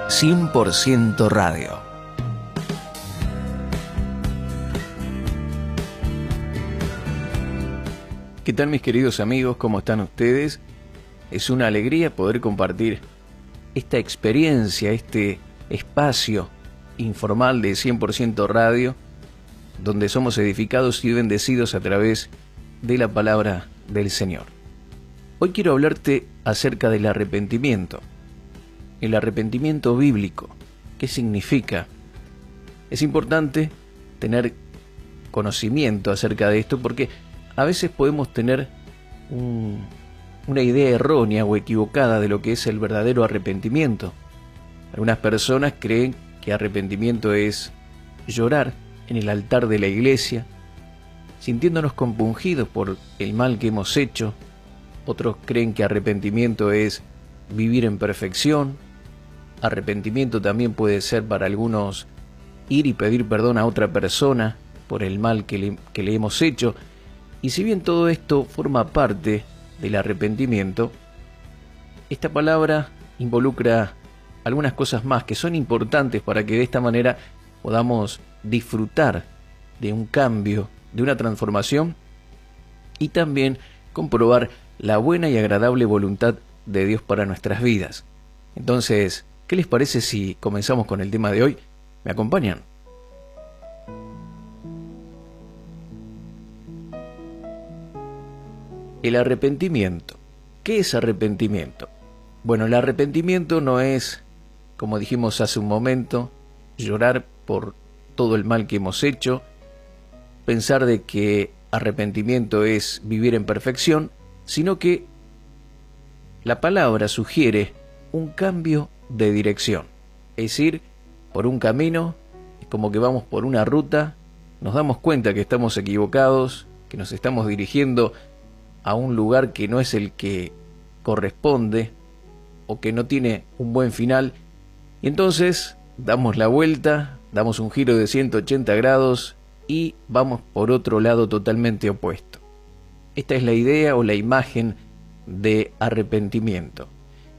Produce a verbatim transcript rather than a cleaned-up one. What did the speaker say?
cien por ciento Radio. ¿Qué tal, mis queridos amigos? ¿Cómo están ustedes? Es una alegría poder compartir esta experiencia, este espacio informal de cien por ciento Radio, donde somos edificados y bendecidos a través de la palabra del Señor. Hoy quiero hablarte acerca del arrepentimiento. El arrepentimiento bíblico. ¿Qué significa? Es importante tener conocimiento acerca de esto porque a veces podemos tener un, una idea errónea o equivocada de lo que es el verdadero arrepentimiento. Algunas personas creen que arrepentimiento es llorar en el altar de la iglesia, sintiéndonos compungidos por el mal que hemos hecho. Otros creen que arrepentimiento es vivir en perfección. Arrepentimiento también puede ser para algunos ir y pedir perdón a otra persona por el mal que le, que le hemos hecho. Y si bien todo esto forma parte del arrepentimiento, esta palabra involucra algunas cosas más que son importantes para que de esta manera podamos disfrutar de un cambio, de una transformación y también comprobar la buena y agradable voluntad de Dios para nuestras vidas. Entonces, ¿qué les parece si comenzamos con el tema de hoy? ¿Me acompañan? El arrepentimiento. ¿Qué es arrepentimiento? Bueno, el arrepentimiento no es, como dijimos hace un momento, llorar por todo el mal que hemos hecho, pensar de que arrepentimiento es vivir en perfección, sino que la palabra sugiere un cambio de dirección. Es decir, por un camino, es como que vamos por una ruta, nos damos cuenta que estamos equivocados, que nos estamos dirigiendo a un lugar que no es el que corresponde o que no tiene un buen final, y entonces damos la vuelta, damos un giro de ciento ochenta grados y vamos por otro lado totalmente opuesto. Esta es la idea o la imagen de arrepentimiento.